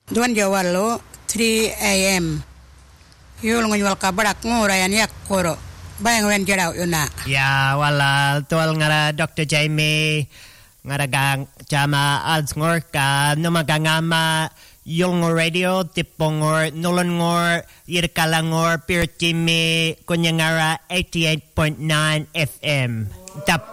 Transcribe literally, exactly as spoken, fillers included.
Duan jawalo three a.m. Yul ngunwal kabrak ngurayan yak koro. Bayang wen jaraw yuna. Ya wala tual ngara Doctor Jamie ngaragang jama ads ngor ka numagangama yung radio tipongor nulongor yirkalangor pirtimi kunyangara eighty-eight point nine F M. Tap